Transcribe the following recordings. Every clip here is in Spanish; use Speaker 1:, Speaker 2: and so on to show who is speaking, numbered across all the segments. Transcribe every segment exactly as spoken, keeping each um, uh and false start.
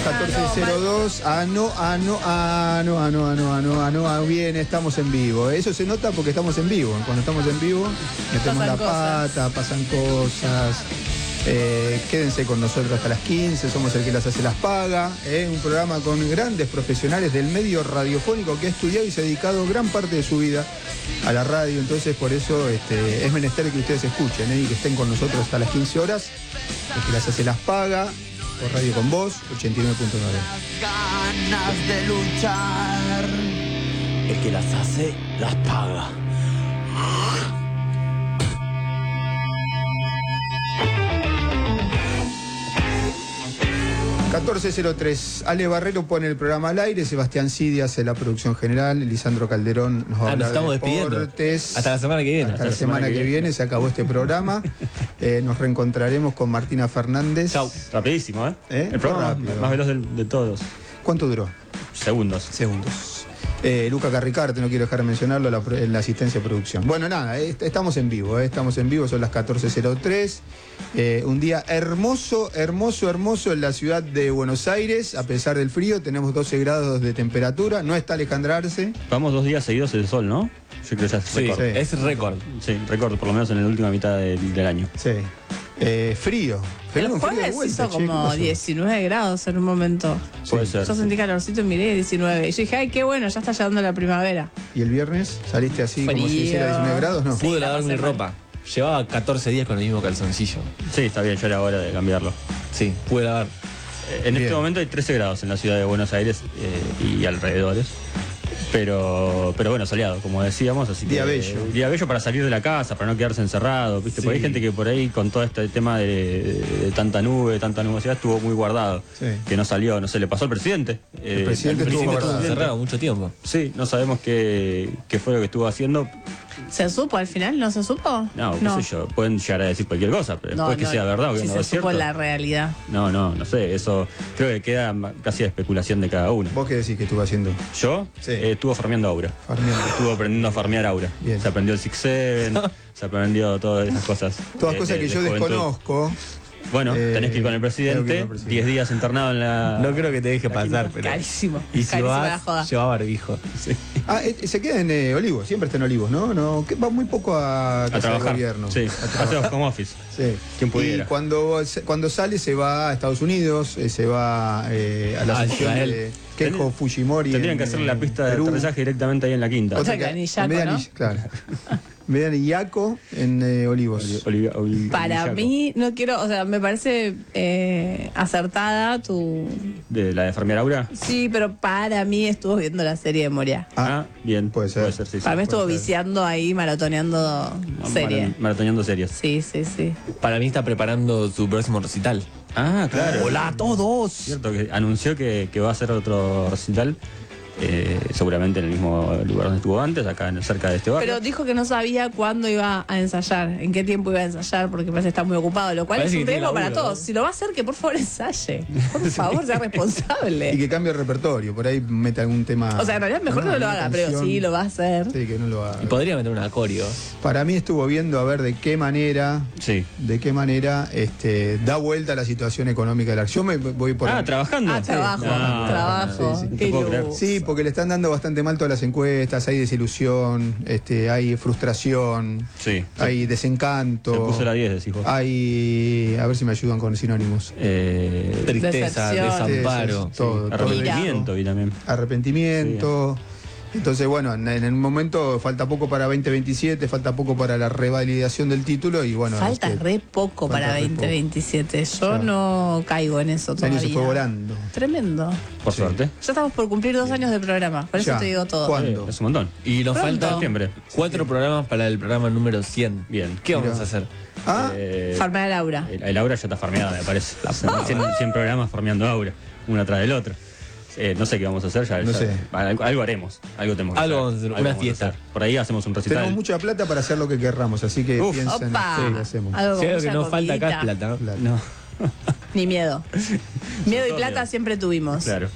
Speaker 1: catorce cero dos, ah no, ah no, ah no, ah no, ah no, ah no, ah no, ah bien, estamos en vivo. Eso se nota porque estamos en vivo. Cuando estamos en vivo, metemos la pata, pasan cosas. Eh, quédense con nosotros hasta las quince, somos el que las hace las paga. Eh, un programa con grandes profesionales del medio radiofónico que ha estudiado y se ha dedicado gran parte de su vida a la radio. Entonces, por eso este, es menester que ustedes escuchen eh, y que estén con nosotros hasta las quince horas. El que las hace las paga. Por Radio con Vos, ochenta y nueve punto nueve.
Speaker 2: Ganas de luchar.
Speaker 3: El que las hace, las paga.
Speaker 1: catorce cero tres. Ale Barrero pone el programa al aire, Sebastián Cidi hace la producción general, Lisandro Calderón nos va a
Speaker 3: Ah, nos
Speaker 1: hablar
Speaker 3: estamos
Speaker 1: de
Speaker 3: despidiendo.
Speaker 1: deportes.
Speaker 3: Hasta la semana que viene.
Speaker 1: Hasta la semana que viene se acabó este programa. Eh, nos reencontraremos con Martina Fernández.
Speaker 4: Chau. Rapidísimo, ¿eh?
Speaker 1: ¿Eh?
Speaker 4: El programa
Speaker 1: Rápido.
Speaker 4: más veloz de, de todos.
Speaker 1: ¿Cuánto duró?
Speaker 4: Segundos.
Speaker 1: Segundos. Eh, Luca Carricarte, no quiero dejar de mencionarlo, la, la asistencia de producción. Bueno, nada, eh, estamos en vivo, eh, estamos en vivo, son las catorce cero tres. Eh, un día hermoso, hermoso, hermoso en la ciudad de Buenos Aires, a pesar del frío, tenemos doce grados de temperatura, no está Alejandra Arce.
Speaker 4: Vamos dos días seguidos el sol, ¿no? Yo creo que ya es
Speaker 3: Sí,
Speaker 4: récord.
Speaker 1: Sí.
Speaker 3: es récord.
Speaker 4: Sí, récord, por lo menos en la última mitad del, del año.
Speaker 1: Sí. Eh, frío.
Speaker 5: El
Speaker 1: Pegamos frío de
Speaker 5: jueves
Speaker 1: vuelta,
Speaker 5: hizo
Speaker 1: che, ¿qué
Speaker 5: como
Speaker 1: pasó?
Speaker 5: diecinueve grados en un momento.
Speaker 4: Puede ser.
Speaker 5: Yo sentí calorcito y miré diecinueve. Y yo dije, ay, qué bueno, ya está llegando la primavera.
Speaker 1: ¿Y el viernes saliste así como si
Speaker 5: Frío.
Speaker 1: hiciera diecinueve grados? No.
Speaker 5: Sí.
Speaker 3: Pude
Speaker 5: la
Speaker 3: lavar
Speaker 5: pasé
Speaker 3: mi
Speaker 5: mal.
Speaker 3: ropa. Llevaba catorce días con el mismo calzoncillo.
Speaker 4: Sí, está bien, ya era hora de cambiarlo.
Speaker 3: Sí, pude lavar.
Speaker 4: Eh, En
Speaker 1: Bien.
Speaker 4: este momento hay trece grados en la ciudad de Buenos Aires eh, y alrededores. Pero, pero bueno, soleado, como decíamos, así que.
Speaker 1: Día bello.
Speaker 4: Día bello para salir de la casa, para no quedarse encerrado, ¿viste?
Speaker 3: Sí.
Speaker 4: Porque hay gente que por ahí con todo este tema de, de- de tanta nube, tanta nubosidad, estuvo muy guardado.
Speaker 1: Sí.
Speaker 4: Que no salió, no sé, le pasó al presidente.
Speaker 1: El presidente
Speaker 4: al
Speaker 1: estuvo
Speaker 3: Estuvo
Speaker 1: guardado.
Speaker 3: encerrado mucho tiempo.
Speaker 4: Sí, no sabemos qué, qué fue lo que estuvo haciendo.
Speaker 5: ¿Se supo al final? ¿No se supo?
Speaker 4: No, qué sé yo, pueden llegar a decir cualquier cosa, pero
Speaker 5: No,
Speaker 4: después que
Speaker 5: no,
Speaker 4: sea verdad o que
Speaker 5: si
Speaker 4: no
Speaker 5: se
Speaker 4: es
Speaker 5: supo
Speaker 4: cierto.
Speaker 5: la realidad.
Speaker 4: No, no, no sé, eso creo que queda ma- casi a especulación de cada uno.
Speaker 1: ¿Vos qué decís que estuvo haciendo?
Speaker 4: Yo
Speaker 1: Sí.
Speaker 4: eh, estuve farmeando Aura.
Speaker 1: Farmeando.
Speaker 4: Estuve aprendiendo a farmear Aura.
Speaker 1: Bien.
Speaker 4: Se aprendió el Six Seven, se aprendió todas esas cosas.
Speaker 1: Todas
Speaker 4: de-
Speaker 1: cosas
Speaker 4: de-
Speaker 1: que
Speaker 4: de
Speaker 1: yo
Speaker 4: juventud.
Speaker 1: desconozco.
Speaker 4: Bueno,
Speaker 1: Eh,
Speaker 4: tenés que ir con
Speaker 1: tengo que ir
Speaker 4: el
Speaker 1: con
Speaker 4: presidente,
Speaker 1: el presidente.
Speaker 4: diez días internado en la...
Speaker 3: No creo que te deje pasar, pero.
Speaker 5: Carísimo.
Speaker 3: Y si
Speaker 5: Carísima la
Speaker 3: vas,
Speaker 5: joda.
Speaker 3: lleva barbijo.
Speaker 1: Ah, eh, se queda en eh, Olivos, siempre está en Olivos, ¿no? no que va muy poco a
Speaker 4: A
Speaker 1: casa de
Speaker 4: trabajar.
Speaker 1: gobierno.
Speaker 4: Sí,
Speaker 1: A
Speaker 4: hace
Speaker 1: trabajar.
Speaker 4: home office.
Speaker 1: Sí.
Speaker 4: Quien pudiera.
Speaker 1: Y cuando, se- cuando sale se va a Estados Unidos, eh, se va eh, a la
Speaker 3: A
Speaker 1: asunción
Speaker 3: Israel.
Speaker 1: de Keiko
Speaker 4: Ten-
Speaker 1: Fujimori.
Speaker 4: Tendrían
Speaker 1: en,
Speaker 4: que hacer
Speaker 1: eh,
Speaker 4: la pista de
Speaker 1: Perú.
Speaker 4: aterrizaje directamente ahí en la quinta.
Speaker 1: O sea
Speaker 5: O sea,
Speaker 1: que
Speaker 5: que ni
Speaker 1: en
Speaker 5: Yaco,
Speaker 1: vez de
Speaker 5: ¿no?
Speaker 1: Ani- claro. En vez de Anillaco, en eh, Olivos.
Speaker 4: Oli- Oli- Oli-
Speaker 5: Para
Speaker 4: Olivillaco.
Speaker 5: mí, no quiero, o sea, me parece eh, acertada tu...
Speaker 4: ¿De la de farmear Aura?
Speaker 5: Sí, pero para mí estuvo viendo la serie de Moria.
Speaker 4: Ah, bien.
Speaker 1: puede ser.
Speaker 4: Puede ser, sí, sí.
Speaker 5: Para mí estuvo
Speaker 1: puede ser.
Speaker 5: viciando ahí, maratoneando serie.
Speaker 4: Mara- Maratoneando series.
Speaker 5: Sí, sí, sí.
Speaker 3: Para mí está preparando su próximo recital.
Speaker 4: Ah, claro.
Speaker 3: ¡Hola a todos!
Speaker 4: Cierto que anunció que, que va a hacer otro recital, eh, seguramente en el mismo lugar donde estuvo antes, acá en- cerca de este barrio.
Speaker 5: Pero dijo que no sabía cuándo iba a ensayar, en qué tiempo iba a ensayar, porque parece que está muy ocupado, lo cual
Speaker 3: Parece
Speaker 5: es un
Speaker 3: que tiene
Speaker 5: riesgo para
Speaker 3: laburo,
Speaker 5: todos.
Speaker 3: ¿no?
Speaker 5: Si lo va a hacer, que por favor ensaye. Por favor, sea
Speaker 1: Y
Speaker 5: responsable.
Speaker 1: que cambie el repertorio, por ahí mete algún tema.
Speaker 5: O sea, en realidad mejor que no lo
Speaker 1: una
Speaker 5: haga, pero
Speaker 1: canción.
Speaker 5: sí lo va a hacer.
Speaker 1: Sí, que no lo haga.
Speaker 3: Y podría meter un acorio.
Speaker 1: Para mí estuvo viendo a ver de qué manera,
Speaker 4: Sí.
Speaker 1: de qué manera este, da vuelta la situación económica de la Yo me voy por
Speaker 4: Ah,
Speaker 1: ahí.
Speaker 4: trabajando.
Speaker 5: Ah, trabajo,
Speaker 4: Ah,
Speaker 5: trabajo.
Speaker 1: sí, sí.
Speaker 4: No
Speaker 5: Qué
Speaker 4: te puedo creer.
Speaker 5: luz.
Speaker 1: Sí, porque le están dando bastante mal todas las encuestas, hay desilusión, este, hay frustración,
Speaker 4: Sí.
Speaker 1: hay
Speaker 4: Se
Speaker 1: desencanto,
Speaker 4: puso la diez, decís vos.
Speaker 1: hay, a ver si me ayudan con sinónimos,
Speaker 4: Eh,
Speaker 3: Tristeza,
Speaker 5: Decepción.
Speaker 3: desamparo.
Speaker 1: Sí, todo, todo.
Speaker 4: arrepentimiento y también.
Speaker 1: arrepentimiento. Entonces, bueno, en, en el momento falta poco para veinte veintisiete, falta poco para la revalidación del título y bueno.
Speaker 5: Falta
Speaker 1: este,
Speaker 5: re poco
Speaker 1: falta
Speaker 5: para
Speaker 1: re poco.
Speaker 5: veinte veintisiete. Yo
Speaker 1: Ya.
Speaker 5: no caigo en eso
Speaker 1: el año
Speaker 5: todavía.
Speaker 1: se fue volando.
Speaker 5: Tremendo.
Speaker 4: Por
Speaker 1: Sí.
Speaker 4: suerte.
Speaker 5: Ya estamos por cumplir dos años de programa, por eso
Speaker 1: Ya.
Speaker 5: te digo todo.
Speaker 1: ¿Cuándo?
Speaker 4: Eh, es un montón.
Speaker 3: Y nos
Speaker 5: Pronto.
Speaker 3: faltan
Speaker 4: Septiembre.
Speaker 3: cuatro programas para el programa número cien.
Speaker 4: Bien.
Speaker 3: ¿Qué vamos
Speaker 1: Mira.
Speaker 3: a hacer?
Speaker 1: Ah,
Speaker 4: Eh,
Speaker 5: Farmar a Laura.
Speaker 4: el, el Aura ya está farmeada, me parece. cien, cien programas farmeando Aura, uno tras del otro. Eh, no sé qué vamos a hacer, ya,
Speaker 1: No
Speaker 4: ya-
Speaker 1: sé.
Speaker 4: Algo, algo haremos, algo tenemos que
Speaker 3: Algo
Speaker 4: hacer,
Speaker 3: vamos a hacer,
Speaker 4: algo
Speaker 3: una
Speaker 4: vamos a
Speaker 3: fiesta.
Speaker 4: hacer. Por ahí hacemos un recital.
Speaker 1: tenemos mucha plata para hacer lo que querramos, así que
Speaker 4: Uf.
Speaker 1: piensen
Speaker 5: Opa.
Speaker 1: sí, hacemos.
Speaker 5: Algo
Speaker 3: Si
Speaker 5: con
Speaker 3: algo que
Speaker 5: mucha
Speaker 3: nos falta acá es
Speaker 5: comidita.
Speaker 3: plata.
Speaker 1: Plata.
Speaker 4: No,
Speaker 5: Ni miedo. Miedo y
Speaker 4: todo
Speaker 5: plata
Speaker 4: miedo.
Speaker 5: siempre tuvimos.
Speaker 4: claro.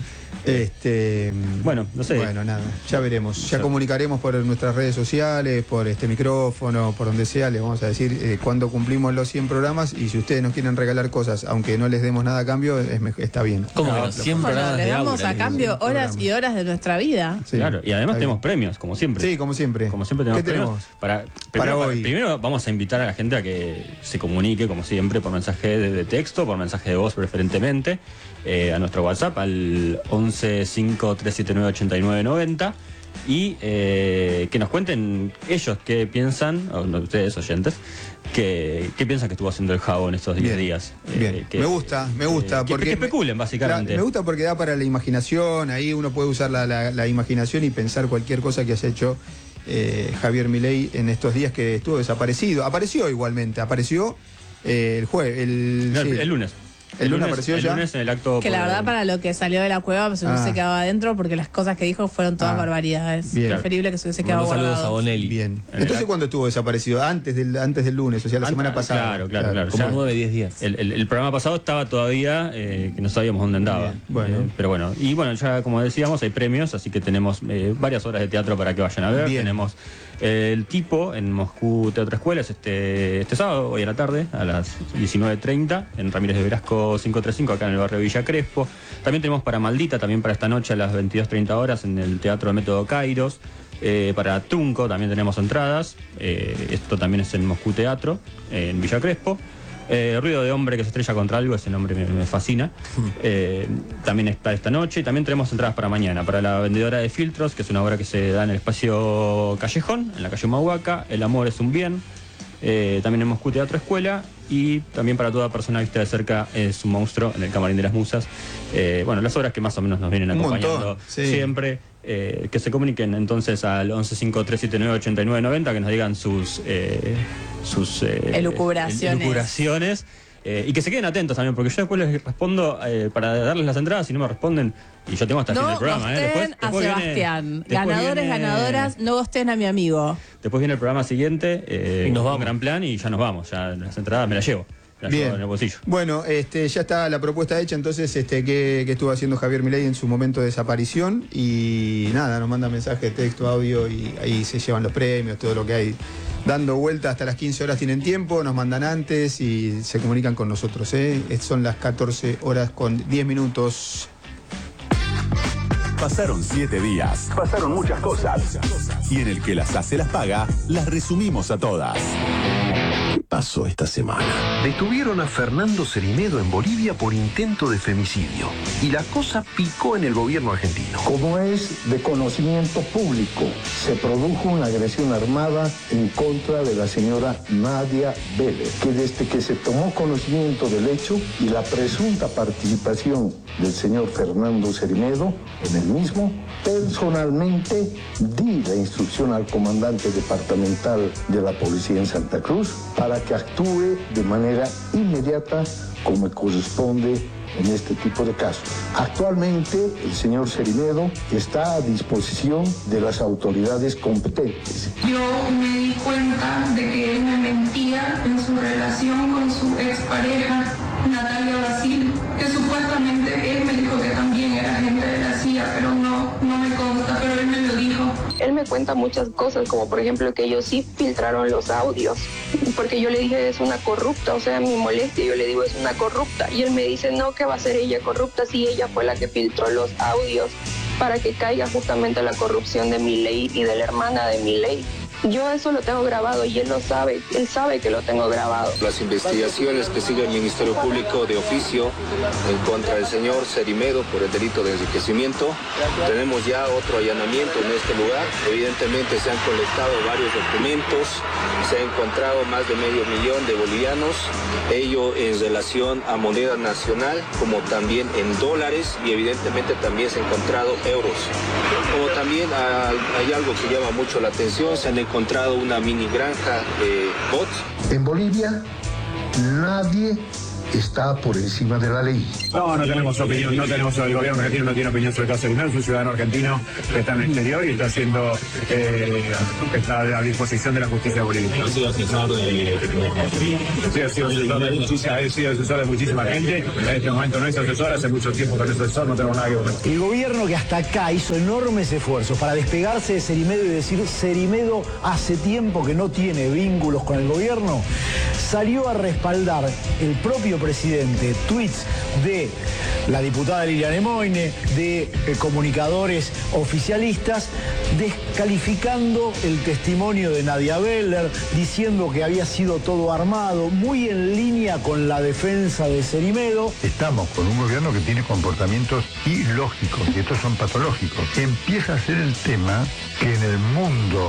Speaker 1: Este,
Speaker 4: Bueno, no sé.
Speaker 1: Bueno, nada, ya veremos. Ya
Speaker 4: Yo-
Speaker 1: comunicaremos por nuestras redes sociales, por este micrófono, por donde sea, les vamos a decir eh, cuándo cumplimos los cien programas y si ustedes nos quieren regalar cosas, aunque no les demos nada a cambio, es mej- está bien.
Speaker 3: ¿Cómo que
Speaker 1: No,
Speaker 3: no?
Speaker 1: lo-
Speaker 3: cien
Speaker 5: Bueno,
Speaker 3: programas
Speaker 5: le
Speaker 3: de
Speaker 5: damos
Speaker 3: Aura,
Speaker 5: a
Speaker 3: le
Speaker 5: cambio
Speaker 1: dicen,
Speaker 5: horas
Speaker 1: programa.
Speaker 5: y horas de nuestra vida.
Speaker 1: Sí,
Speaker 4: Claro, y además
Speaker 1: está
Speaker 4: tenemos
Speaker 1: bien.
Speaker 4: premios, como siempre.
Speaker 1: Sí, como siempre.
Speaker 4: Como siempre tenemos
Speaker 1: ¿Qué
Speaker 4: premios.
Speaker 1: tenemos?
Speaker 4: Para,
Speaker 1: Para
Speaker 4: primero,
Speaker 1: hoy.
Speaker 4: primero vamos a invitar a la gente a que se comunique, como siempre, por mensaje de, de texto, por mensaje de voz preferentemente, eh, a nuestro WhatsApp al once cinco tres siete nueve ochenta y nueve noventa y eh, que nos cuenten ellos qué piensan, o no, ustedes oyentes, que, qué piensan que estuvo haciendo el Jabo en estos diez
Speaker 1: Bien,
Speaker 4: días. Eh,
Speaker 1: Bien,
Speaker 4: que-
Speaker 1: me gusta, me gusta.
Speaker 4: eh, que-
Speaker 1: porque
Speaker 4: que especulen, básicamente.
Speaker 1: Me, me gusta porque da para la imaginación, ahí uno puede usar la, la- la imaginación y pensar cualquier cosa que haya hecho eh, Javier Milei en estos días que estuvo desaparecido. Apareció igualmente, apareció eh, el jueves, el,
Speaker 4: No,
Speaker 1: sí.
Speaker 4: el, el lunes.
Speaker 1: ¿El lunes apareció
Speaker 4: el
Speaker 1: ya?
Speaker 4: lunes en el acto.
Speaker 5: Que la
Speaker 4: por-
Speaker 5: verdad para lo que salió de la cueva pues, se hubiese
Speaker 1: Ah.
Speaker 5: quedado adentro porque las cosas que dijo fueron todas
Speaker 1: Ah.
Speaker 5: barbaridades.
Speaker 1: Bien.
Speaker 5: Preferible que se hubiese quedado
Speaker 3: Mando saludos a
Speaker 5: guardado.
Speaker 3: Bonelli.
Speaker 1: Bien.
Speaker 4: En el
Speaker 1: Entonces,
Speaker 4: acto.
Speaker 1: ¿cuándo estuvo desaparecido? Antes del, antes del lunes, o sea, la
Speaker 4: Antes-
Speaker 1: semana pasada.
Speaker 4: claro, claro, claro.
Speaker 3: Como
Speaker 4: Ya-
Speaker 3: nueve, diez días.
Speaker 4: El, el- el programa pasado estaba todavía, eh, que no sabíamos dónde andaba.
Speaker 1: Bien, bueno.
Speaker 4: Eh, pero bueno, y bueno, ya como decíamos, hay premios, así que tenemos eh, varias horas de teatro para que vayan a ver.
Speaker 1: Bien.
Speaker 4: Tenemos eh, El Tipo en Moscú Teatro Escuelas este, este sábado, hoy a la tarde, a las diecinueve treinta, en Ramírez de Velasco quinientos treinta y cinco, acá en el barrio Villa Crespo. También tenemos para Maldita, también para esta noche a las veintidós treinta horas, en el Teatro Método Kairos. Eh, para Tunco también tenemos entradas. Eh, esto también es en Moscú Teatro, eh, en Villa Crespo. Eh, Ruido de hombre que se estrella contra algo, ese nombre me, me fascina. Eh, también está esta noche. Y también tenemos entradas para mañana. Para La vendedora de filtros, que es una obra que se da en el espacio Callejón, en la calle Humahuaca. El amor es un bien. Eh, también en Moscú Teatro Escuela. Y también para toda persona vista de cerca es un monstruo en el Camarín de las Musas. Eh, bueno, las obras que más o menos nos vienen
Speaker 1: Un
Speaker 4: acompañando
Speaker 1: montón, sí.
Speaker 4: siempre. Eh, que se comuniquen entonces al once cinco tres siete nueve ochenta y nueve noventa, que nos digan sus eh, sus eh,
Speaker 5: Elucubraciones.
Speaker 4: elucubraciones, eh, y que se queden atentos también, porque yo después les respondo eh, para darles las entradas. Si no me responden, y yo tengo hasta el fin
Speaker 5: No
Speaker 4: del programa. ¿eh?
Speaker 5: gosten
Speaker 4: Después- después
Speaker 5: a
Speaker 4: viene-
Speaker 5: Sebastián.
Speaker 4: después
Speaker 5: Ganadores,
Speaker 4: viene-
Speaker 5: ganadoras, no gosten a mi amigo.
Speaker 4: Después viene el programa siguiente, eh,
Speaker 3: Y nos
Speaker 4: con
Speaker 3: vamos.
Speaker 4: un gran plan, y ya nos vamos. Ya las entradas me las llevo. Las llevo
Speaker 1: Bien.
Speaker 4: en el bolsillo.
Speaker 1: Bueno, este, ya está la propuesta hecha, entonces, este, que, que estuvo haciendo Javier Milei en su momento de desaparición. Y nada, nos manda mensaje, texto, audio, y ahí se llevan los premios, todo lo que hay. Dando vuelta hasta las quince horas tienen tiempo, nos mandan antes y se comunican con nosotros. ¿eh? Son las catorce horas con diez minutos.
Speaker 6: Pasaron siete días, pasaron muchas cosas. Y en el que las hace las paga, las resumimos a todas.
Speaker 7: ¿Qué pasó esta semana? Detuvieron a Fernando Cerimedo en Bolivia por intento de femicidio. Y la cosa picó en el gobierno argentino.
Speaker 8: Como es de conocimiento público, se produjo una agresión armada en contra de la señora Nadia Vélez, que desde que se tomó conocimiento del hecho y la presunta participación del señor Fernando Cerimedo en el mismo, personalmente di la instrucción al comandante departamental de la policía en Santa Cruz para que actúe de manera inmediata como corresponde en este tipo de casos. Actualmente el señor Cerimedo está a disposición de las autoridades competentes.
Speaker 9: Yo me di cuenta de que él me mentía en su relación con su expareja, Natalia Basil, que supuestamente él me dijo que también era agente de la C I A, pero no, no me consta, pero él me lo dijo.
Speaker 10: Él me cuenta muchas cosas, como por ejemplo que ellos sí filtraron los audios, porque yo le dije es una corrupta, o sea, mi molestia, yo le digo es una corrupta, y él me dice no, que va a ser ella corrupta si ella fue la que filtró los audios para que caiga justamente la corrupción de Milei y de la hermana de Milei. Yo eso lo tengo grabado y él lo sabe, él sabe que lo tengo grabado.
Speaker 11: Las investigaciones que sigue el Ministerio Público de oficio en contra del señor Cerimedo por el delito de enriquecimiento. Tenemos ya otro allanamiento en este lugar. Evidentemente se han colectado varios documentos, se ha encontrado más de medio millón de bolivianos, ello en relación a moneda nacional, como también en dólares, y evidentemente también se han encontrado euros. Como también hay, hay algo que llama mucho la atención, se han encontrado una mini granja de bots.
Speaker 8: En Bolivia nadie está por encima de la ley.
Speaker 12: No, no tenemos opinión, no tenemos, el gobierno argentino no tiene opinión sobre el caso Serinmedo, es un ciudadano argentino que está en el exterior y está haciendo, eh, está a disposición de la justicia boliviana. Ha sido asesor de... Sí, ha sido asesor de justicia, ha sido asesor de muchísima gente, en este momento no es asesor, hace mucho tiempo que no es asesor, no tenemos nada que ver.
Speaker 13: El gobierno que hasta acá hizo enormes esfuerzos para despegarse de Cerimedo y decir Cerimedo hace tiempo que no tiene vínculos con el gobierno, salió a respaldar el propio presidente tweets de la diputada Liliana Moine, de eh, comunicadores oficialistas, descalificando el testimonio de Nadia Beller, diciendo que había sido todo armado, muy en línea con la defensa de Cerimedo.
Speaker 14: Estamos con un gobierno que tiene comportamientos ilógicos, y estos son patológicos. Empieza a ser el tema que en el mundo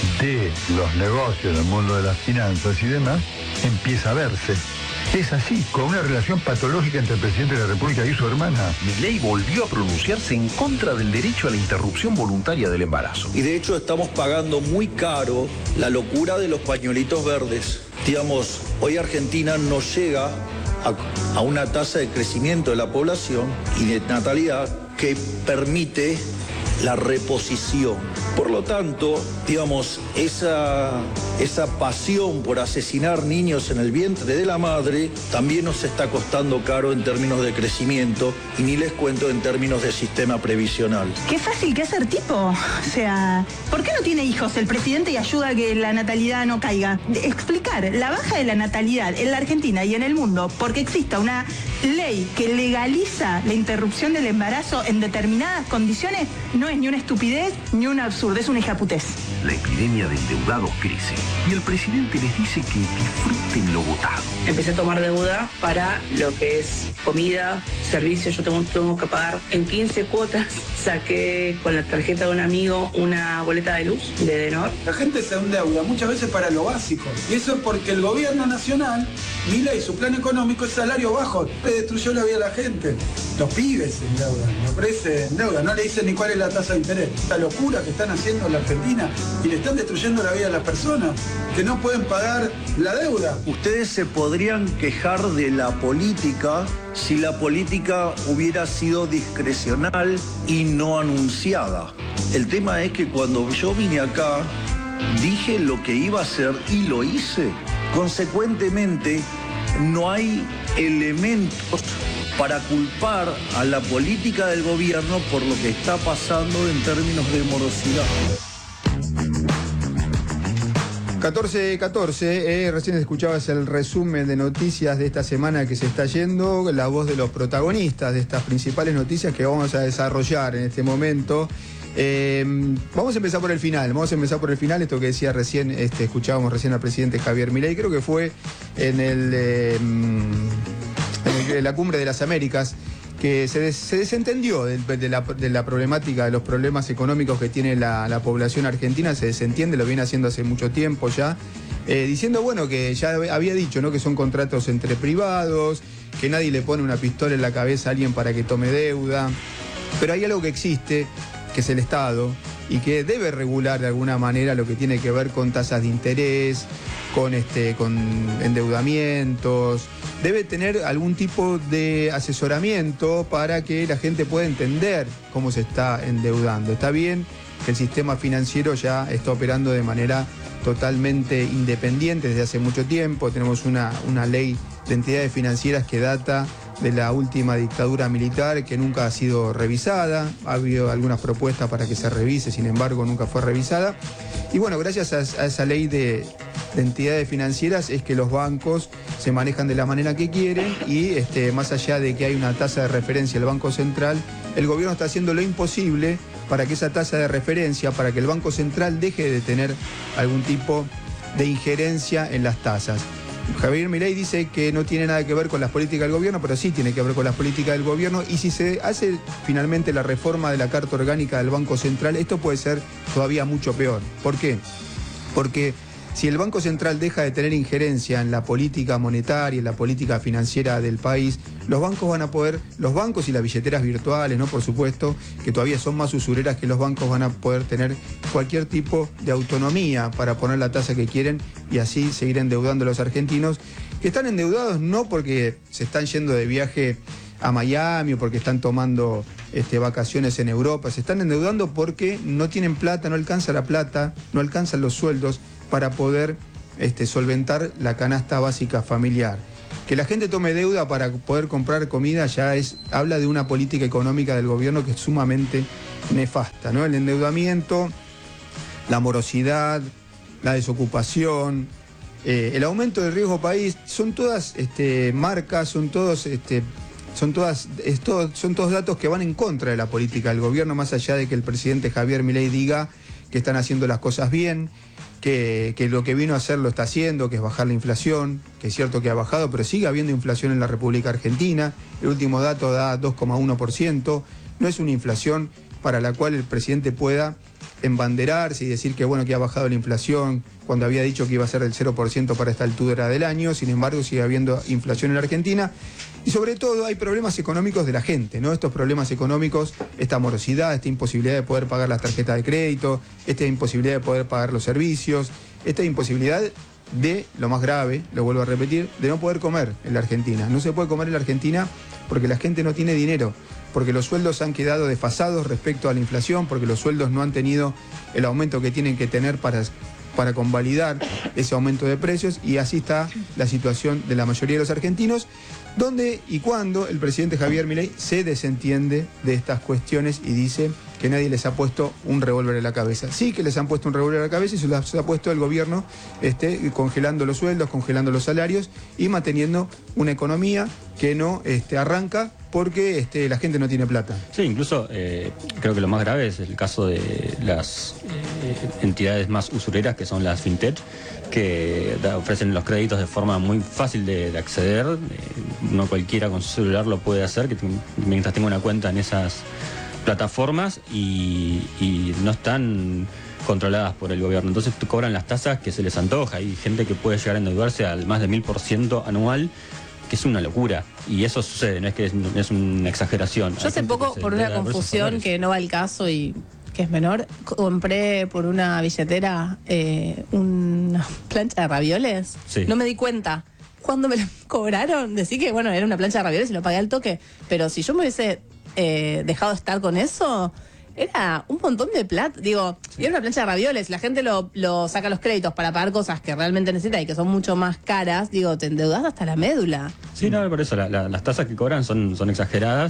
Speaker 14: de los negocios, en el mundo de las finanzas y demás, empieza a verse. Es así, con una relación patológica entre el presidente de la República y su hermana.
Speaker 7: Milei volvió a pronunciarse en contra del derecho a la interrupción voluntaria del embarazo.
Speaker 15: Y de hecho estamos pagando muy caro la locura de los pañuelitos verdes. Digamos, hoy Argentina no llega a, a una tasa de crecimiento de la población y de natalidad que permite la reposición. Por lo tanto, digamos, esa, esa pasión por asesinar niños en el vientre de la madre también nos está costando caro en términos de crecimiento y ni les cuento en términos de sistema previsional.
Speaker 16: Qué fácil que es ser tipo. O sea, ¿por qué no tiene hijos el presidente y ayuda a que la natalidad no caiga? De explicar la baja de la natalidad en la Argentina y en el mundo porque exista una ley que legaliza la interrupción del embarazo en determinadas condiciones no es ni una estupidez ni un absurdo, es una hijaputez.
Speaker 7: La epidemia de endeudados crece y el presidente les dice que disfruten lo votado.
Speaker 17: Empecé a tomar deuda para lo que es comida, servicios. Yo tengo, tengo que pagar en quince cuotas. Saqué con la tarjeta de un amigo una boleta de luz de Edenor.
Speaker 18: La gente se endeuda muchas veces para lo básico. Y eso es porque el gobierno nacional, Milei, su plan económico es salario bajo. Le destruyó la vida a la gente. Los pibes se endeudan, los pibes se endeudan. No le dicen ni cuál es la tasa de interés. La locura que están haciendo en la Argentina y le están destruyendo la vida a las personas que no pueden pagar la deuda.
Speaker 15: Ustedes se podrían quejar de la política si la política hubiera sido discrecional y no anunciada. El tema es que cuando yo vine acá, dije lo que iba a hacer y lo hice. Consecuentemente, no hay elementos para culpar a la política del gobierno por lo que está pasando en términos de morosidad.
Speaker 1: catorce catorce, eh, recién escuchabas el resumen de noticias de esta semana que se está yendo, la voz de los protagonistas de estas principales noticias que vamos a desarrollar en este momento. Eh, vamos a empezar por el final, vamos a empezar por el final, esto que decía recién, este, escuchábamos recién al presidente Javier Milei, creo que fue en el... Eh, en, el, en la Cumbre de las Américas, que se, des, se desentendió de, de, la, de la problemática, de los problemas económicos que tiene la, la población argentina, se desentiende, lo viene haciendo hace mucho tiempo ya, eh, diciendo, bueno, que ya había dicho, ¿no?, que son contratos entre privados, que nadie le pone una pistola en la cabeza a alguien para que tome deuda, pero hay algo que existe, que es el Estado, y que debe regular de alguna manera lo que tiene que ver con tasas de interés, con, este, con endeudamientos, debe tener algún tipo de asesoramiento para que la gente pueda entender cómo se está endeudando. Está bien que el sistema financiero ya está operando de manera totalmente independiente desde hace mucho tiempo, tenemos una, una ley de entidades financieras que data de la última dictadura militar que nunca ha sido revisada, ha habido algunas propuestas para que se revise, sin embargo nunca fue revisada. Y bueno, gracias a, a esa ley de, de entidades financieras es que los bancos se manejan de la manera que quieren y este, más allá de que hay una tasa de referencia del Banco Central, el gobierno está haciendo lo imposible para que esa tasa de referencia, para que el Banco Central deje de tener algún tipo de injerencia en las tasas. Javier Milei dice que no tiene nada que ver con las políticas del gobierno, pero sí tiene que ver con las políticas del gobierno, y si se hace finalmente la reforma de la Carta Orgánica del Banco Central, esto puede ser todavía mucho peor. ¿Por qué? Porque si el Banco Central deja de tener injerencia en la política monetaria, en la política financiera del país, los bancos van a poder, los bancos y las billeteras virtuales, ¿no?, por supuesto, que todavía son más usureras que los bancos, van a poder tener cualquier tipo de autonomía para poner la tasa que quieren y así seguir endeudando a los argentinos. que están endeudados no porque se están yendo de viaje a Miami o porque están tomando este, vacaciones en Europa, se están endeudando porque no tienen plata, no alcanza la plata, no alcanzan los sueldos para poder este, solventar la canasta básica familiar. Que la gente tome deuda para poder comprar comida ya es, habla de una política económica del gobierno que es sumamente nefasta, ¿no? El endeudamiento, la morosidad, la desocupación, eh, el aumento del riesgo país, son todas este, marcas, son todos, este, son todas, esto, son todos datos que van en contra de la política del gobierno, más allá de que el presidente Javier Milei diga que están haciendo las cosas bien, que, que lo que vino a hacer lo está haciendo, que es bajar la inflación, que es cierto que ha bajado, pero sigue habiendo inflación en la República Argentina. El último dato da dos coma uno por ciento. No es una inflación para la cual el presidente pueda embanderarse y decir que bueno, que ha bajado la inflación cuando había dicho que iba a ser del cero por ciento para esta altura del año. Sin embargo, sigue habiendo inflación en la Argentina. Y sobre todo hay problemas económicos de la gente, ¿no? Estos problemas económicos, esta morosidad, esta imposibilidad de poder pagar las tarjetas de crédito, esta imposibilidad de poder pagar los servicios, esta imposibilidad de, lo más grave, lo vuelvo a repetir, de no poder comer en la Argentina. No se puede comer en la Argentina porque la gente no tiene dinero, porque los sueldos han quedado desfasados respecto a la inflación, porque los sueldos no han tenido el aumento que tienen que tener para, para convalidar ese aumento de precios, y así está la situación de la mayoría de los argentinos, donde y cuando el presidente Javier Milei se desentiende de estas cuestiones y dice que nadie les ha puesto un revólver en la cabeza. Sí que les han puesto un revólver en la cabeza y se los ha puesto el gobierno este, congelando los sueldos, congelando los salarios y manteniendo una economía que no este, arranca porque este, la gente no tiene plata.
Speaker 4: Sí, incluso eh, creo que lo más grave es el caso de las eh, entidades más usureras, que son las fintech, que da, ofrecen los créditos de forma muy fácil de, de acceder. Eh, no cualquiera con su celular lo puede hacer, que mientras tenga una cuenta en esas plataformas, y, y no están controladas por el gobierno. Entonces cobran las tasas que se les antoja. Hay gente que puede llegar a endeudarse al más de mil por ciento anual, que es una locura. Y eso sucede, no es que es, no es una exageración.
Speaker 5: Yo hace poco, por una confusión que no va al caso y que es menor, compré por una billetera eh, una plancha de ravioles.
Speaker 4: Sí.
Speaker 5: No me di cuenta. Cuando me la cobraron, decí que bueno, era una plancha de ravioles y lo pagué al toque. Pero si yo me hubiese eh, dejado estar con eso, era un montón de plata. Digo, sí. Era una plancha de ravioles. La gente lo, lo saca los créditos para pagar cosas que realmente necesita y que son mucho más caras. Digo, te endeudas hasta la médula.
Speaker 4: Sí, no, por eso la, la, las tasas que cobran son, son exageradas.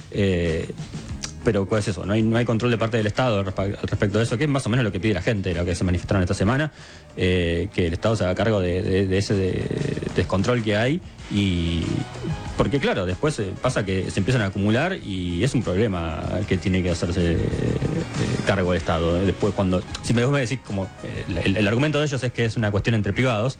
Speaker 4: Eh, pero ¿cuál es eso? No hay, no hay control de parte del Estado al respecto de eso, que es más o menos lo que pide la gente, lo que se manifestaron esta semana, eh, que el Estado se haga cargo de, de, de ese de, de descontrol que hay. Y porque claro, después eh, pasa que se empiezan a acumular y es un problema que tiene que hacerse eh, cargo el Estado. Después cuando, si me, me decís como eh, el, el argumento de ellos es que es una cuestión entre privados,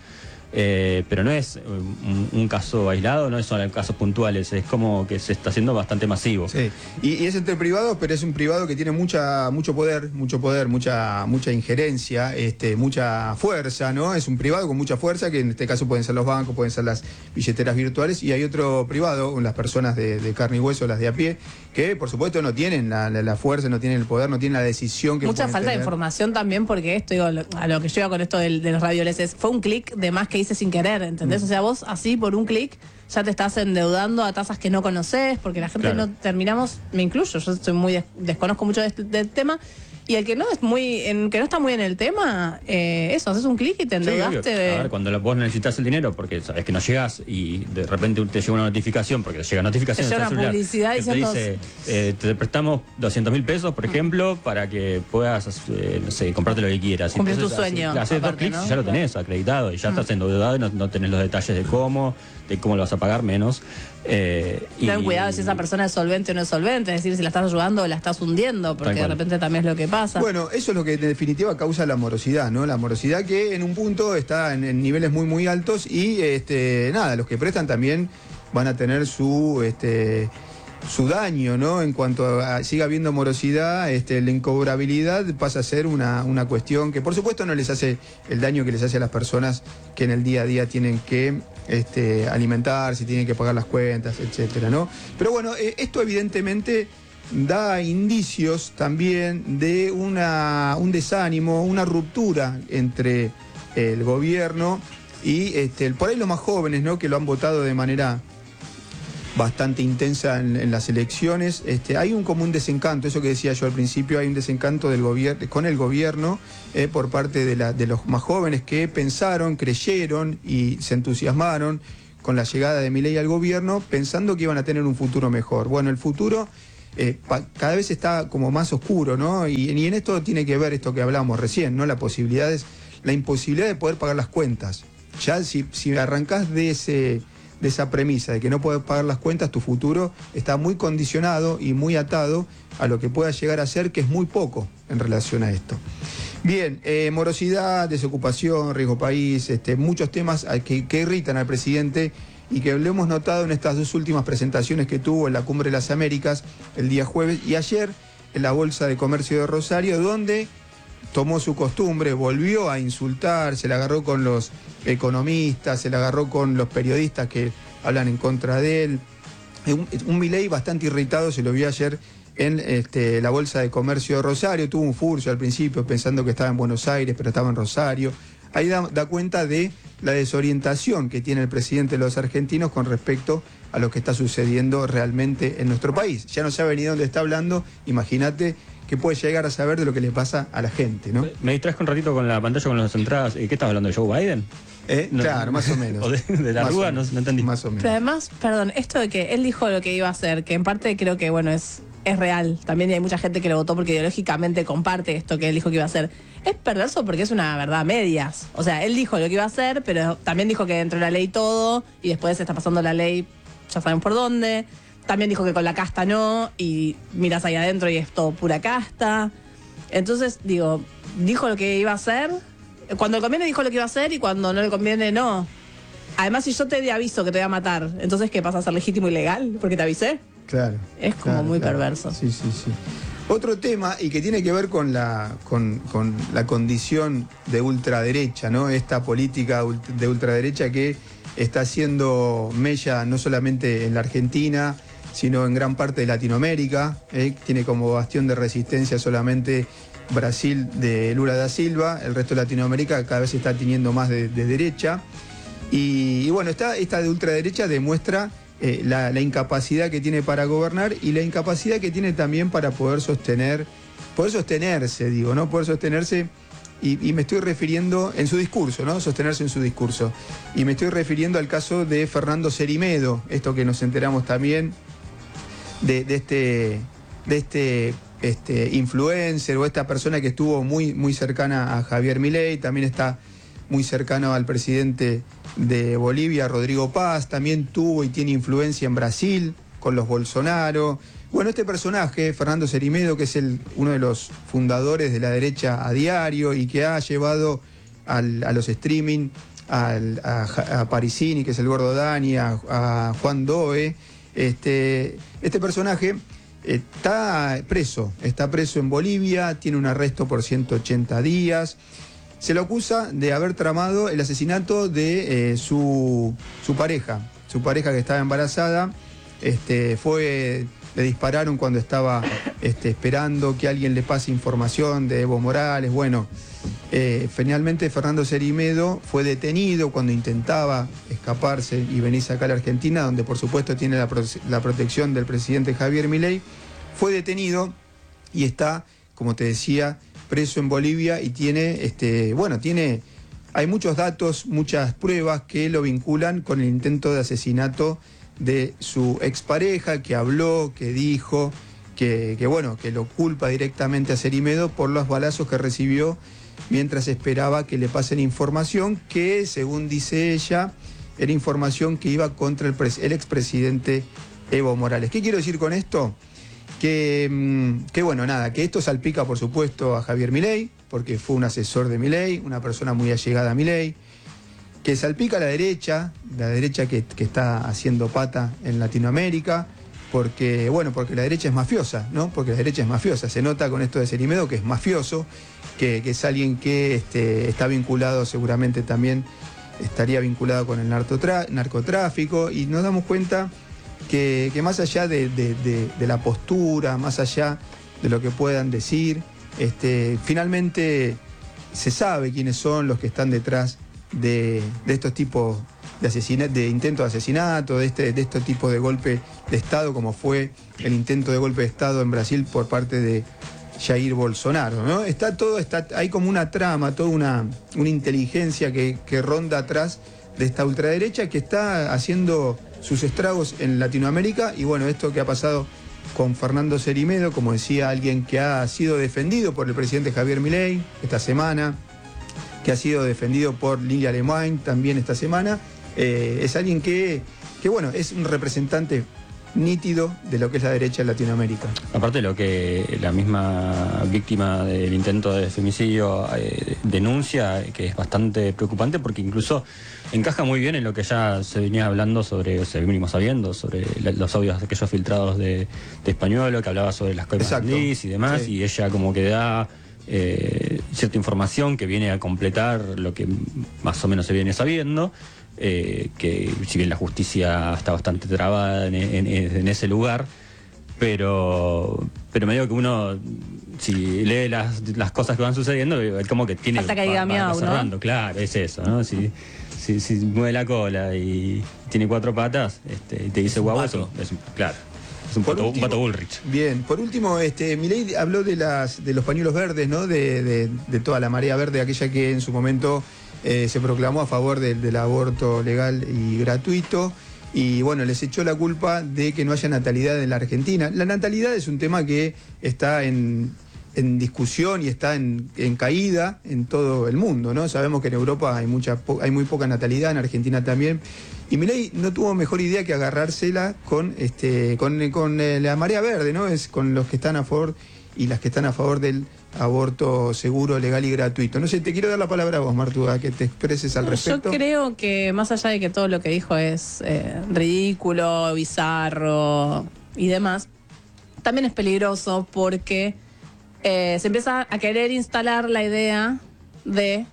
Speaker 4: Eh, pero no es un, un caso aislado, no son casos puntuales, es como que se está haciendo bastante masivo.
Speaker 1: Sí, y, y es entre privados, pero es un privado que tiene mucha, mucho poder, mucho poder, mucha, mucha injerencia, este, mucha fuerza, ¿no? Es un privado con mucha fuerza, que en este caso pueden ser los bancos, pueden ser las billeteras virtuales, y hay otro privado, las personas de, de carne y hueso, las de a pie, que por supuesto no tienen la, la, la fuerza, no tienen el poder, no tienen la decisión que
Speaker 5: mucha
Speaker 1: pueden
Speaker 5: falta
Speaker 1: tener.
Speaker 5: de información también, porque esto, digo, a lo que yo iba con esto de, de los ravioles es, fue un clic de más que hice sin querer, ¿entendés? Mm. O sea, vos así por un clic ya te estás endeudando a tasas que no conoces, porque la gente claro. no terminamos, me incluyo, yo estoy muy des, desconozco mucho de este, del tema, y el que no es muy, en, que no está muy en el tema, eh, eso, haces un clic y te endeudaste.
Speaker 4: Sí, a ver, cuando vos necesitas el dinero porque sabes que no llegas y de repente te llega una notificación, porque te llega notificación
Speaker 5: te llega
Speaker 4: en
Speaker 5: una
Speaker 4: celular,
Speaker 5: publicidad
Speaker 4: que te dice, eh, te prestamos doscientos mil pesos, por ejemplo, para que puedas, eh, no sé, comprarte lo que quieras.
Speaker 5: Cumplir tu sueño.
Speaker 4: Haces dos clics y ya lo tenés acreditado y ya mm. estás endeudado y no, no tenés los detalles de cómo, de cómo lo vas a pagar menos. Eh,
Speaker 5: Ten
Speaker 4: y,
Speaker 5: cuidado si esa persona es solvente o no es solvente, es decir, si la estás ayudando o la estás hundiendo, porque de repente también es lo que pasa.
Speaker 1: Bueno, eso es lo que en definitiva causa la morosidad, ¿no? La morosidad que en un punto está en, en niveles muy muy altos y este nada, los que prestan también van a tener su este su daño, ¿no? En cuanto a, siga habiendo morosidad, este, la incobrabilidad pasa a ser una, una cuestión que por supuesto no les hace el daño que les hace a las personas que en el día a día tienen que este, alimentarse, tienen que pagar las cuentas, etcétera, ¿no? Pero bueno, eh, esto evidentemente da indicios también de una, un desánimo, una ruptura entre el gobierno Y este, por ahí los más jóvenes, ¿no? Que lo han votado de manera bastante intensa en, en las elecciones, este, hay un común desencanto, eso que decía yo al principio, hay un desencanto del gobierno con el gobierno eh, por parte de, la, de los más jóvenes que pensaron, creyeron y se entusiasmaron con la llegada de Milei al gobierno, pensando que iban a tener un futuro mejor. Bueno, el futuro eh, pa, cada vez está como más oscuro, ¿no? Y, y en esto tiene que ver esto que hablábamos recién, ¿no? La posibilidad es, la imposibilidad de poder pagar las cuentas. Ya si, si arrancás de ese de esa premisa de que no puedes pagar las cuentas, tu futuro está muy condicionado y muy atado a lo que pueda llegar a ser, que es muy poco en relación a esto. Bien, eh, morosidad, desocupación, riesgo país, este, muchos temas que, que irritan al presidente y que lo hemos notado en estas dos últimas presentaciones que tuvo en la Cumbre de las Américas el día jueves y ayer en la Bolsa de Comercio de Rosario, donde tomó su costumbre, volvió a insultar, se la agarró con los economistas, se la agarró con los periodistas que hablan en contra de él. Un, un Milei bastante irritado, se lo vio ayer en este, la Bolsa de Comercio de Rosario, tuvo un furcio al principio pensando que estaba en Buenos Aires, pero estaba en Rosario. Ahí da, da cuenta de la desorientación que tiene el presidente de los argentinos con respecto a lo que está sucediendo realmente en nuestro país. Ya no sabe ni dónde está hablando, imagínate que puede llegar a saber de lo que le pasa a la gente, ¿no?
Speaker 4: Me distraes un ratito con la pantalla con las entradas. ¿Qué estás hablando de Joe Biden?
Speaker 1: ¿Eh?
Speaker 4: No,
Speaker 1: claro, más o menos.
Speaker 4: ¿O de, de la Rúa? No, no entendí.
Speaker 1: Más o menos.
Speaker 5: Pero además, perdón, esto de que él dijo lo que iba a hacer, que en parte creo que, bueno, es, es real. También hay mucha gente que lo votó porque ideológicamente comparte esto que él dijo que iba a hacer. Es perverso porque es una verdad a medias. O sea, él dijo lo que iba a hacer, pero también dijo que dentro de la ley todo, y después se está pasando la ley, ya saben por dónde. También dijo que con la casta no, y miras ahí adentro y es todo pura casta. Entonces, digo, dijo lo que iba a hacer. Cuando le conviene dijo lo que iba a hacer y cuando no le conviene, no. Además, si yo te aviso que te voy a matar, entonces, ¿qué pasa a ser legítimo y legal? Porque te avisé.
Speaker 1: Claro.
Speaker 5: Es como
Speaker 1: claro,
Speaker 5: muy
Speaker 1: claro.
Speaker 5: perverso.
Speaker 1: Sí, sí, sí. Otro tema, y que tiene que ver con la, con, con la condición de ultraderecha, ¿no? Esta política de ultraderecha que está haciendo mella no solamente en la Argentina, sino en gran parte de Latinoamérica. ¿eh? Tiene como bastión de resistencia solamente Brasil de Lula da Silva, el resto de Latinoamérica cada vez está teniendo más de, de derecha. Y, y bueno, esta, esta de ultraderecha demuestra eh, la, la incapacidad que tiene para gobernar y la incapacidad que tiene también para poder sostener, poder sostenerse, digo, ¿no? Poder sostenerse, y, y me estoy refiriendo en su discurso, ¿no? Sostenerse en su discurso. Y me estoy refiriendo al caso de Fernando Cerimedo, esto que nos enteramos también, de, de este, de este, este influencer o esta persona que estuvo muy, muy cercana a Javier Milei, también está muy cercano al presidente de Bolivia, Rodrigo Paz, también tuvo y tiene influencia en Brasil con los Bolsonaro. Bueno, este personaje, Fernando Cerimedo, que es el, uno de los fundadores de la derecha a diario y que ha llevado al, a los streaming al, a, a Parisini, que es el Gordo Dani, a, a Juan Doe. Este, este personaje está preso, está preso en Bolivia, tiene un arresto por ciento ochenta días. Se lo acusa de haber tramado el asesinato de eh, su, su pareja, su pareja que estaba embarazada. Este, fue, le dispararon cuando estaba este, esperando que alguien le pase información de Evo Morales. Bueno, eh, finalmente Fernando Cerimedo fue detenido cuando intentaba escaparse y venirse acá a la Argentina, donde por supuesto tiene la, pro la protección del presidente Javier Milei. Fue detenido y está, como te decía, preso en Bolivia y tiene, este, bueno, tiene, hay muchos datos, muchas pruebas que lo vinculan con el intento de asesinato de su expareja, que habló, que dijo, que, que bueno, que lo culpa directamente a Cerimedo por los balazos que recibió mientras esperaba que le pasen información que, según dice ella, era información que iba contra el, el expresidente Evo Morales. ¿Qué quiero decir con esto? Que, que bueno, nada, que esto salpica por supuesto a Javier Milei, porque fue un asesor de Milei, una persona muy allegada a Milei, que salpica a la derecha, la derecha que, que está haciendo pata en Latinoamérica, porque, bueno, porque la derecha es mafiosa, ¿no? Porque la derecha es mafiosa, se nota con esto de Cerimedo que es mafioso, que, que es alguien que este, está vinculado, seguramente también estaría vinculado con el narcotráfico, y nos damos cuenta Que, que más allá de, de, de, de la postura, más allá de lo que puedan decir, este, finalmente se sabe quiénes son los que están detrás de, de estos tipos de asesinato, de intentos de asesinato, de este, de estos tipos de golpe de Estado, como fue el intento de golpe de Estado en Brasil por parte de Jair Bolsonaro, ¿no? Está todo, está, hay como una trama, toda una, una inteligencia que, que ronda atrás de esta ultraderecha que está haciendo sus estragos en Latinoamérica. Y bueno, esto que ha pasado con Fernando Cerímedo, como decía alguien que ha sido defendido por el presidente Javier Milei esta semana, que ha sido defendido por Lilia Lemoine también esta semana, eh, es alguien que, que, bueno, es un representante nítido de lo que es la derecha en Latinoamérica.
Speaker 4: Aparte de lo que la misma víctima del intento de femicidio eh, denuncia, que es bastante preocupante porque incluso encaja muy bien en lo que ya se venía hablando sobre, o sea, venimos sabiendo sobre la, los audios aquellos filtrados de, de Españolo, que hablaba sobre las coimas y demás, sí. Y ella como que da eh, cierta información que viene a completar lo que más o menos se viene sabiendo. Eh, que si bien la justicia está bastante trabada en, en, en ese lugar, pero pero me digo que uno, si lee las, las cosas que van sucediendo, es como que tiene...
Speaker 5: Hasta que diga miau,
Speaker 4: cerrando, ¿no? Claro, es eso, ¿no? Si, si, si mueve la cola y tiene cuatro patas este, y te dice guau, eso es un, claro, es un pato, un pato Bullrich.
Speaker 1: Bien, por último, este, Milei habló de, las, de los pañuelos verdes, ¿no? De, de, de toda la marea verde, aquella que en su momento... Eh, se proclamó a favor del, del aborto legal y gratuito y bueno, les echó la culpa de que no haya natalidad en la Argentina. La natalidad es un tema que está en, en discusión y está en, en caída en todo el mundo, ¿no? Sabemos que en Europa hay, mucha, hay muy poca natalidad, en Argentina también. Y Milei no tuvo mejor idea que agarrársela con, este, con, con eh, la marea verde, ¿no? Es con los que están a favor y las que están a favor del aborto seguro, legal y gratuito. No sé, te quiero dar la palabra a vos, Martuda, que te expreses al respecto.
Speaker 5: Yo creo que más allá de que todo lo que dijo es eh, ridículo, bizarro y demás, también es peligroso porque eh, se empieza a querer instalar la idea de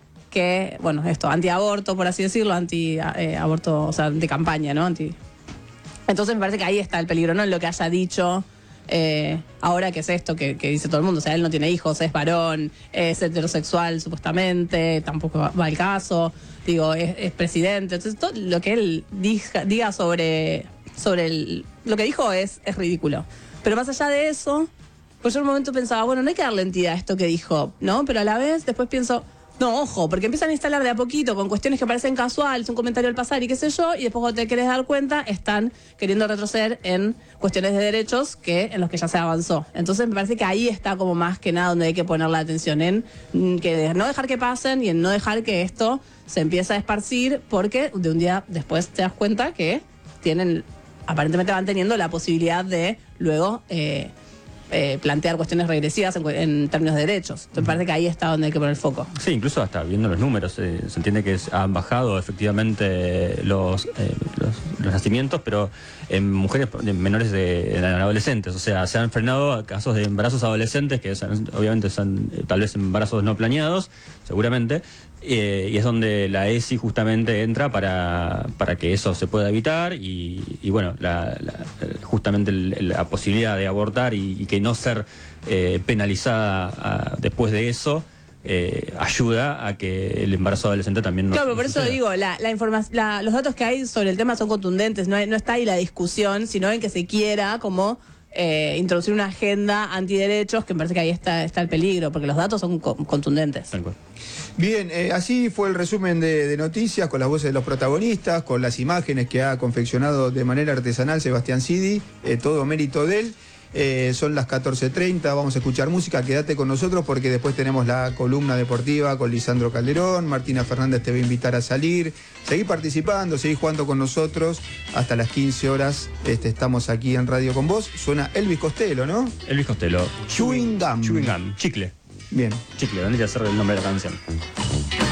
Speaker 5: que, bueno, esto, antiaborto, por así decirlo, anti-aborto, eh, o sea, anti-campaña, ¿no? Anti... Entonces me parece que ahí está el peligro, no en lo que haya dicho. Eh, ahora que es esto que, que dice todo el mundo, o sea, él no tiene hijos, es varón, es heterosexual supuestamente, tampoco va, va al caso, digo, es, es presidente, entonces todo lo que él diga, diga sobre, sobre el, lo que dijo es, es ridículo. Pero más allá de eso, pues yo en un momento pensaba, bueno, no hay que darle entidad a esto que dijo, ¿no? Pero a la vez después pienso, no, ojo, porque empiezan a instalar de a poquito con cuestiones que parecen casuales, un comentario al pasar y qué sé yo, y después cuando te querés dar cuenta, están queriendo retroceder en cuestiones de derechos que en los que ya se avanzó. Entonces me parece que ahí está como más que nada donde hay que poner la atención, en que no dejar que pasen y en no dejar que esto se empiece a esparcir, porque de un día después te das cuenta que tienen, aparentemente van teniendo la posibilidad de luego... Eh, Eh, plantear cuestiones regresivas en, en términos de derechos. Entonces me parece que ahí está donde hay que poner el foco.
Speaker 4: Sí, incluso hasta viendo los números, eh, se entiende que es, han bajado efectivamente los, eh, los, los nacimientos, pero en mujeres en menores de en adolescentes. O sea, se han frenado casos de embarazos adolescentes, que son, obviamente son eh, tal vez embarazos no planeados, seguramente. Eh, y es donde la E S I justamente entra para, para que eso se pueda evitar y, y bueno, la, la, justamente el, la posibilidad de abortar y, y que no ser eh, penalizada a, después de eso eh, ayuda a que el embarazo adolescente también no.
Speaker 5: Claro, pero por
Speaker 4: suceda.
Speaker 5: eso digo, la, la información, la, los datos que hay sobre el tema son contundentes, no, hay, no está ahí la discusión, sino en que se quiera como eh, introducir una agenda antiderechos, que me parece que ahí está, está el peligro, porque los datos son co contundentes.
Speaker 4: Tal cual.
Speaker 1: Bien, eh, así fue el resumen de, de noticias, con las voces de los protagonistas, con las imágenes que ha confeccionado de manera artesanal Sebastián Sidi, eh, todo mérito de él. Eh, son las catorce treinta, vamos a escuchar música, quédate con nosotros porque después tenemos la columna deportiva con Lisandro Calderón, Martina Fernández te va a invitar a salir, seguí participando, seguí jugando con nosotros, hasta las quince horas este, estamos aquí en Radio con vos, suena Elvis Costello, ¿no?
Speaker 4: Elvis Costello.
Speaker 1: Chewing Gum.
Speaker 4: Chewing Gum, chicle.
Speaker 1: Bien.
Speaker 4: Chicle, vendría a ser el nombre de la canción.